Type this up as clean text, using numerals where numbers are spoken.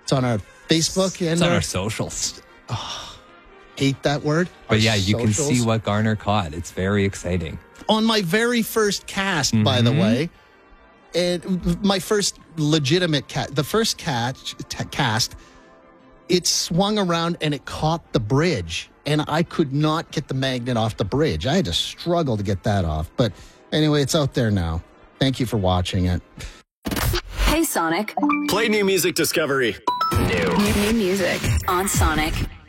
It's on our Facebook and It's on our socials. hate that word. But Our yeah, you can socials. see what Garner caught. It's very exciting. On my very first cast, by the way, my first legitimate the first cast, it swung around and it caught the bridge, and I could not get the magnet off the bridge. I had to struggle to get that off. But anyway, it's out there now. Thank you for watching it. Hey, Sonic. Play new music discovery. New music on Sonic.